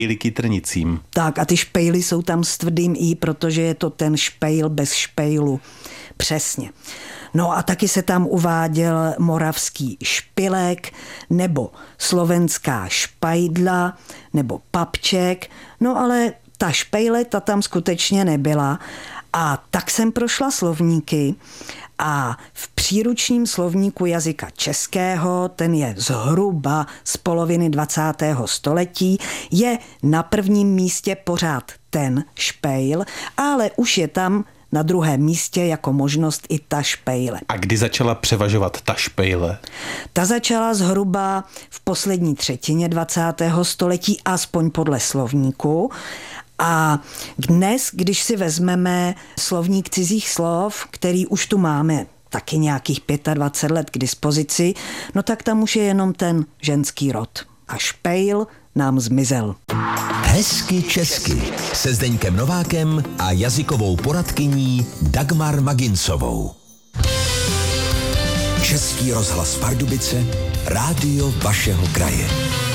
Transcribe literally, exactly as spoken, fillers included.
Ili kytrnicím. Tak a ty špejly jsou tam s tvrdým i, protože je to ten špejl bez špejlu. Přesně. No a taky se tam uváděl moravský špilek, nebo slovenská špajdla, nebo papček, no ale ta špejle, ta tam skutečně nebyla. A tak jsem prošla slovníky a v příručním slovníku jazyka českého, ten je zhruba z poloviny dvacátého století, je na prvním místě pořád ten špejl, ale už je tam na druhém místě jako možnost i ta špejle. A kdy začala převažovat ta špejle? Ta začala zhruba v poslední třetině dvacátého století, aspoň podle slovníku. A dnes, když si vezmeme slovník cizích slov, který už tu máme taky nějakých dvacet pět let k dispozici, no tak tam už je jenom ten ženský rod. A špejl nám zmizel. Hezky česky se Zdeňkem Novákem a jazykovou poradkyní Dagmar Magincovou. Český rozhlas Pardubice, rádio vašeho kraje.